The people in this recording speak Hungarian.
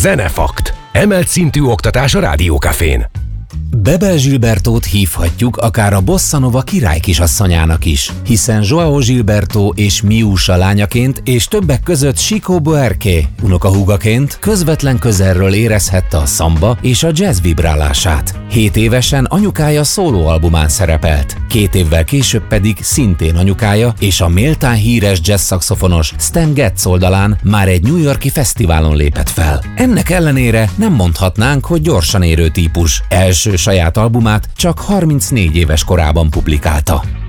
Zenefakt. Emelt szintű oktatás a Rádiókafén. Bebel Gilbertót hívhatjuk akár a Bossa Nova királykisasszonyának is, hiszen João Gilberto és Miúsa lányaként és többek között Chico Buarque unokahúgaként közvetlen közelről érezhette a szamba és a jazz vibrálását. 7 évesen anyukája szólóalbumán szerepelt, 2 évvel később pedig szintén anyukája és a méltán híres jazz szaxofonos Stan Getz oldalán már egy New York-i fesztiválon lépett fel. Ennek ellenére nem mondhatnánk, hogy gyorsan érő típus. Első saját albumát csak 34 éves korában publikálta.